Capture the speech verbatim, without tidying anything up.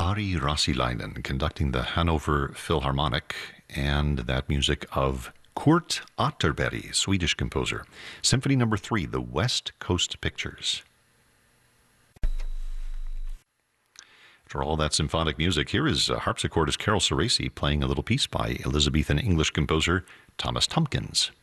Ari Rassilainen conducting the Hanover Philharmonic, and that music of Kurt Atterberg, Swedish composer. Symphony number three, the West Coast Pictures. After all that symphonic music, here is uh, harpsichordist Carol Ceresi playing a little piece by Elizabethan English composer Thomas Tomkins.